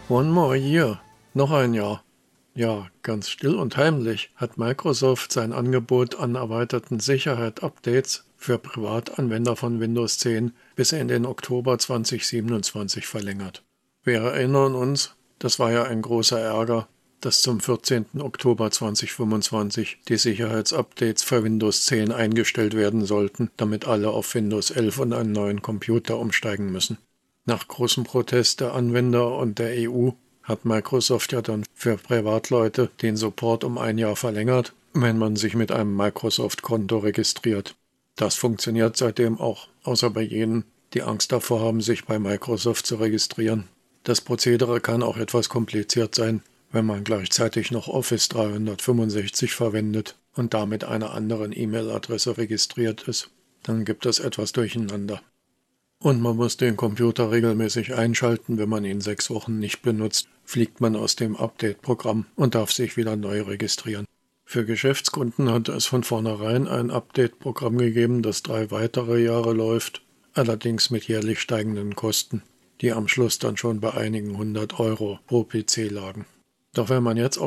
One more year. Noch ein Jahr. Ja, ganz still und heimlich hat Microsoft sein Angebot an erweiterten Sicherheit-Updates für Privatanwender von Windows 10 bis in den Oktober 2027 verlängert. Wir erinnern uns, das war ja ein großer Ärger, dass zum 14. Oktober 2025 die Sicherheitsupdates für Windows 10 eingestellt werden sollten, damit alle auf Windows 11 und einen neuen Computer umsteigen müssen. Nach großem Protest der Anwender und der EU hat Microsoft ja dann für Privatleute den Support um ein Jahr verlängert, wenn man sich mit einem Microsoft-Konto registriert. Das funktioniert seitdem auch, außer bei jenen, die Angst davor haben, sich bei Microsoft zu registrieren. Das Prozedere kann auch etwas kompliziert sein, wenn man gleichzeitig noch Office 365 verwendet und damit einer anderen E-Mail-Adresse registriert ist. Dann gibt es etwas Durcheinander. Und man muss den Computer regelmäßig einschalten. Wenn man ihn 6 Wochen nicht benutzt, fliegt man aus dem Update-Programm und darf sich wieder neu registrieren. Für Geschäftskunden hat es von vornherein ein Update-Programm gegeben, das 3 weitere Jahre läuft, allerdings mit jährlich steigenden Kosten, die am Schluss dann schon bei einigen 100 € pro PC lagen. Doch wenn man jetzt